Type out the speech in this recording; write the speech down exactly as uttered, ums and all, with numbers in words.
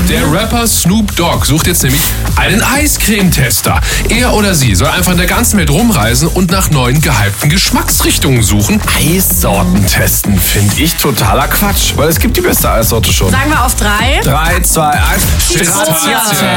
Der Rapper Snoop Dogg sucht jetzt nämlich einen Eiscreme-Tester. Er oder sie soll einfach in der ganzen Welt rumreisen und nach neuen gehypten Geschmacksrichtungen suchen. Eissorten testen finde ich totaler Quatsch, weil es gibt die beste Eissorte schon. Sagen wir auf drei. Drei, zwei, eins. Citrozia.